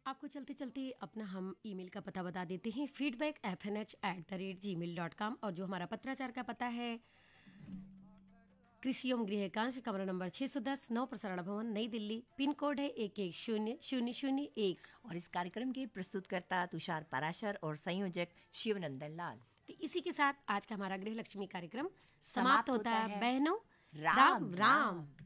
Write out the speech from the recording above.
आपको चलते चलते अपना हम ईमेल का पता बता देते हैं, feedback@gmail.com। और जो हमारा पत्राचार का पता है, कृषि एवं गृह कांश, कमरा नंबर 610, नव प्रसारण भवन, नई दिल्ली, पिन कोड है 110001। और इस कार्यक्रम के प्रस्तुतकर्ता तुषार पाराशर और संयोजक शिवनंदन लाल। तो इसी के साथ आज का हमारा गृह लक्ष्मी कार्यक्रम समाप्त होता है। बहनों, राम राम।